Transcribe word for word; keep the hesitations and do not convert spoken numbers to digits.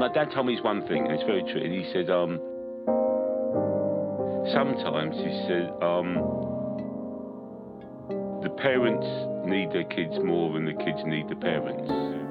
my dad told me this one thing, and it's very true. And he said, um, sometimes he said, um, the parents need their kids more than the kids need the parents.